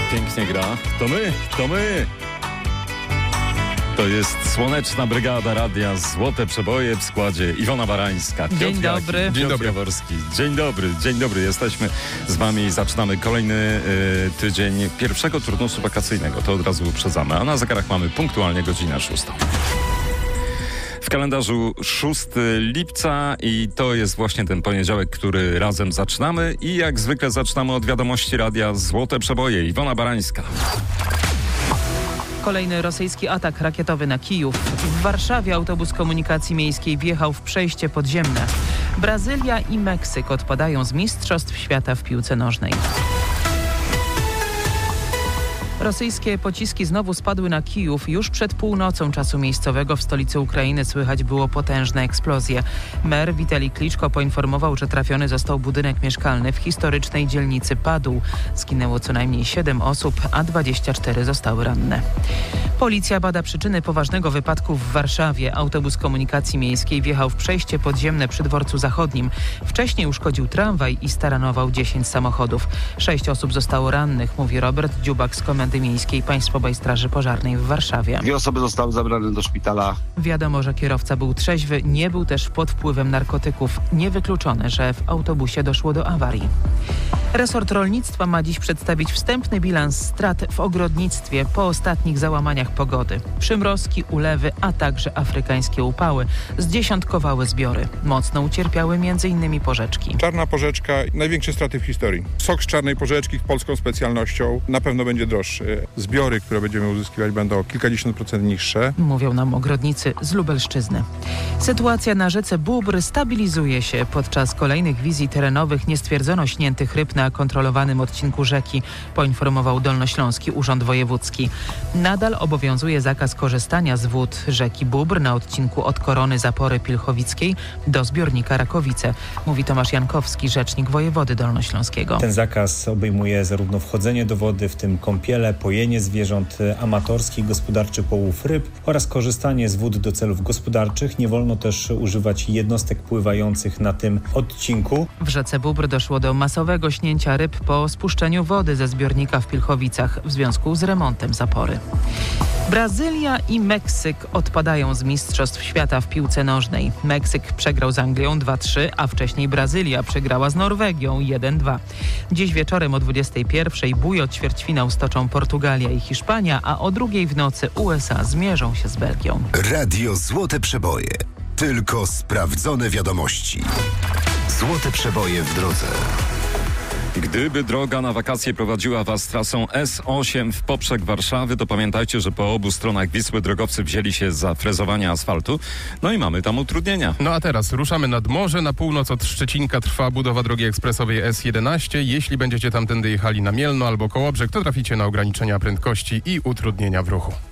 pięknie gra. To my. To jest Słoneczna Brygada Radia Złote Przeboje w składzie Iwona Barańska. Dzień dobry. Piotr Jaworski. Dzień dobry. Jesteśmy z wami i zaczynamy kolejny tydzień pierwszego turnusu wakacyjnego. To od razu uprzedzamy. A na zegarach mamy punktualnie godzinę 6. W kalendarzu 6 lipca i to jest właśnie ten poniedziałek, który razem zaczynamy. I jak zwykle zaczynamy od wiadomości Radia Złote Przeboje. Iwona Barańska. Kolejny rosyjski atak rakietowy na Kijów. W Warszawie autobus komunikacji miejskiej wjechał w przejście podziemne. Brazylia i Meksyk odpadają z Mistrzostw Świata w piłce nożnej. Rosyjskie pociski znowu spadły na Kijów. Już przed północą czasu miejscowego w stolicy Ukrainy słychać było potężne eksplozje. Mer Witalij Kliczko poinformował, że trafiony został budynek mieszkalny w historycznej dzielnicy Padół. Zginęło co najmniej 7 osób, a 24 zostały ranne. Policja bada przyczyny poważnego wypadku w Warszawie. Autobus komunikacji miejskiej wjechał w przejście podziemne przy dworcu zachodnim. Wcześniej uszkodził tramwaj i staranował 10 samochodów. 6 osób zostało rannych, mówi Robert Dziubak z Komendy Miejskiej Państwowej Straży Pożarnej w Warszawie. 2 osoby zostały zabrane do szpitala. Wiadomo, że kierowca był trzeźwy, nie był też pod wpływem narkotyków. Niewykluczone, że w autobusie doszło do awarii. Resort rolnictwa ma dziś przedstawić wstępny bilans strat w ogrodnictwie po ostatnich załamaniach pogody. Przymrozki, ulewy, a także afrykańskie upały zdziesiątkowały zbiory. Mocno ucierpiały m.in. porzeczki. Czarna porzeczka, największe straty w historii. Sok z czarnej porzeczki polską specjalnością na pewno będzie droższy. Zbiory, które będziemy uzyskiwać, będą o kilkadziesiąt procent niższe. Mówią nam ogrodnicy z Lubelszczyzny. Sytuacja na rzece Bóbr stabilizuje się. Podczas kolejnych wizji terenowych nie stwierdzono śniętych ryb na kontrolowanym odcinku rzeki, poinformował Dolnośląski Urząd Wojewódzki. Nadal obowiązuje zakaz korzystania z wód rzeki Bóbr na odcinku od Korony Zapory Pilchowickiej do zbiornika Rakowice, mówi Tomasz Jankowski, rzecznik wojewody dolnośląskiego. Ten zakaz obejmuje zarówno wchodzenie do wody, w tym kąpiele, pojenie zwierząt amatorskich, gospodarczy połów ryb oraz korzystanie z wód do celów gospodarczych. Nie wolno też używać jednostek pływających na tym odcinku. W rzece Bóbr doszło do masowego śnięcia ryb po spuszczeniu wody ze zbiornika w Pilchowicach w związku z remontem zapory. Brazylia i Meksyk odpadają z Mistrzostw Świata w piłce nożnej. Meksyk przegrał z Anglią 2-3, a wcześniej Brazylia przegrała z Norwegią 1-2. Dziś wieczorem o 21:00 bój o ćwierćfinał stoczą Portugalia i Hiszpania, a o 2:00 w nocy USA zmierzą się z Belgią. Radio Złote Przeboje. Tylko sprawdzone wiadomości. Złote Przeboje w drodze. Gdyby droga na wakacje prowadziła was trasą S8 w poprzek Warszawy, to pamiętajcie, że po obu stronach Wisły drogowcy wzięli się za frezowanie asfaltu. No i mamy tam utrudnienia. No a teraz ruszamy nad morze. Na północ od Szczecinka trwa budowa drogi ekspresowej S11. Jeśli będziecie tamtędy jechali na Mielno albo Kołobrzeg, to traficie na ograniczenia prędkości i utrudnienia w ruchu.